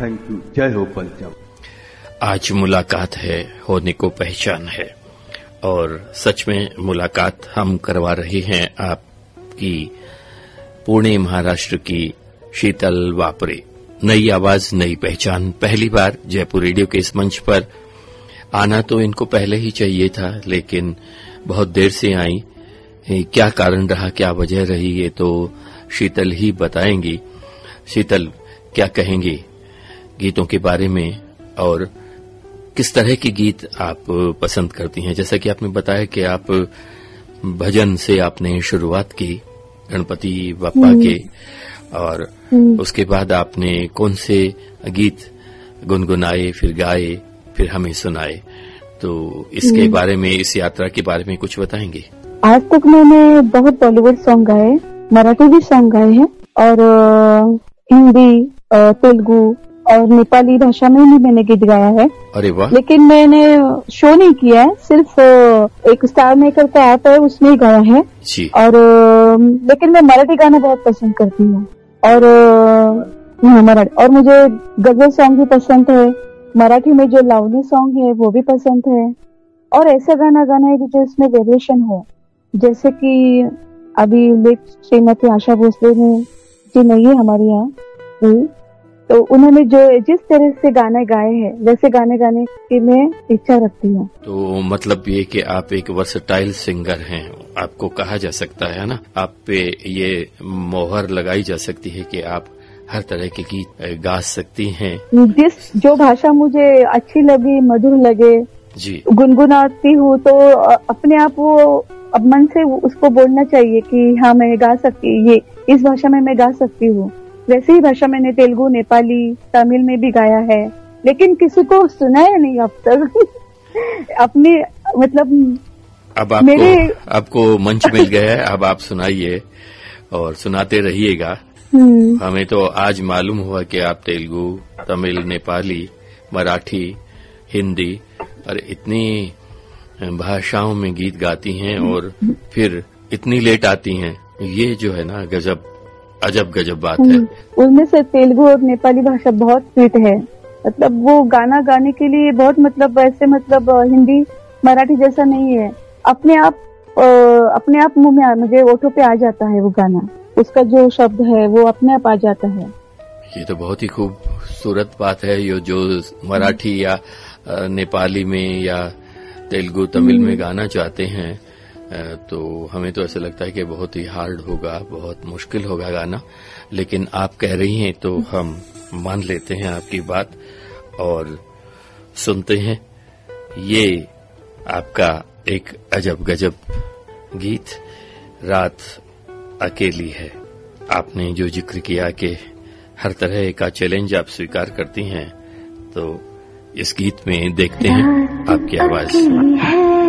Thank you. जय हो पंचम। आज मुलाकात है, होने को पहचान है, और सच में मुलाकात हम करवा रहे हैं आपकी पुणे महाराष्ट्र की शीतल वापरे। नई आवाज, नई पहचान, पहली बार जयपुर रेडियो के इस मंच पर आना तो इनको पहले ही चाहिए था, लेकिन बहुत देर से आई। क्या कारण रहा, क्या वजह रही, ये तो शीतल ही बताएंगी। शीतल, क्या कहेंगी गीतों के बारे में और किस तरह के गीत आप पसंद करती हैं? जैसा कि आपने बताया कि आप भजन से आपने शुरुआत की, गणपति बप्पा के, और उसके बाद आपने कौन से गीत गुनगुनाए, फिर गाए, फिर हमें सुनाए। तो इसके बारे में, इस यात्रा के बारे में कुछ बताएंगे? आज तक मैंने बहुत बॉलीवुड सॉन्ग गाए, मराठी भी सॉन्ग गाए हैं, और हिंदी, तेलुगु और नेपाली भाषा में भी मैंने गीत गाया है। अरे वाह। लेकिन मैंने शो नहीं किया है, सिर्फ एक स्टार मेकर का ऐप है, उसमें ही गाया है जी। और लेकिन मैं मराठी गाना बहुत पसंद करती हूँ, और मराठी, और मुझे गजल सॉन्ग भी पसंद है। मराठी में जो लावणी सॉन्ग है वो भी पसंद है, और ऐसा गाना गाना है जो इसमें वेरिएशन हो, जैसे कि अभी श्रीमती आशा भोसले ने जी नहीं है हमारे यहाँ, तो उन्होंने जो जिस तरह से गाने गाए हैं वैसे गाने गाने की मैं इच्छा रखती हूँ। तो मतलब ये कि आप एक वर्सटाइल सिंगर हैं, आपको कहा जा सकता है ना, आप पे ये मोहर लगाई जा सकती है कि आप हर तरह के गीत गा सकती हैं। जो भाषा मुझे अच्छी लगी, मधुर लगे जी, गुनगुनाती हूँ, तो अपने आप वो अब मन से उसको बोलना चाहिए कि हाँ मैं गा सकती, ये इस भाषा में मैं गा सकती हूँ। वैसे ही भाषा मैंने तेलुगु, नेपाली, तमिल में भी गाया है, लेकिन किसी को सुनाया नहीं अब तक। अपने मतलब अब आपको मंच मिल गया है, अब आप सुनाइए और सुनाते रहिएगा। हमें तो आज मालूम हुआ कि आप तेलुगु, तमिल, नेपाली, मराठी, हिंदी और इतनी भाषाओं में गीत गाती हैं, और फिर इतनी लेट आती हैं। ये जो है ना गजब, अजब गजब बात है। उनमें से तेलुगु और नेपाली भाषा बहुत स्वीट है, मतलब वो गाना गाने के लिए बहुत, मतलब ऐसे, मतलब हिंदी मराठी जैसा नहीं है। अपने आप मुंह में मुझे ओठों पे आ जाता है वो गाना, उसका जो शब्द है वो अपने आप आ जाता है। ये तो बहुत ही खूबसूरत बात है। ये जो मराठी या नेपाली में या तेलुगु, तमिल में गाना चाहते हैं, तो हमें तो ऐसा लगता है कि बहुत ही हार्ड होगा, बहुत मुश्किल होगा गाना, लेकिन आप कह रही हैं तो हम मान लेते हैं आपकी बात और सुनते हैं ये आपका एक अजब गजब गीत, रात अकेली है। आपने जो जिक्र किया कि हर तरह का चैलेंज आप स्वीकार करती हैं, तो इस गीत में देखते हैं आपकी आवाज।